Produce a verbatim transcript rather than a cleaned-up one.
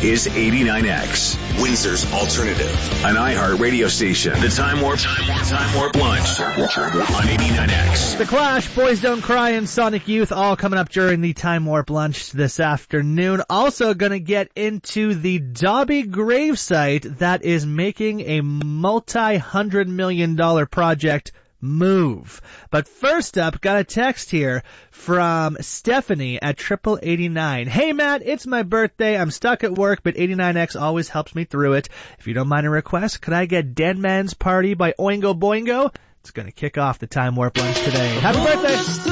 is eighty-nine X, Windsor's alternative, an iHeart radio station. The Time Warp, Time Warp, Time Warp Lunch on eighty-nine X. The Clash, Boys Don't Cry, and Sonic Youth all coming up during the Time Warp Lunch this afternoon. Also going to get into the Dobby gravesite that is making a multi-hundred million dollar project move. But first up, got a text here from Stephanie at triple eighty-nine. Hey Matt, it's my birthday. I'm stuck at work, but eighty-nine X always helps me through it. If you don't mind a request, could I get Dead Man's Party by Oingo Boingo? It's going to kick off the Time Warp Lunch today. Happy birthday!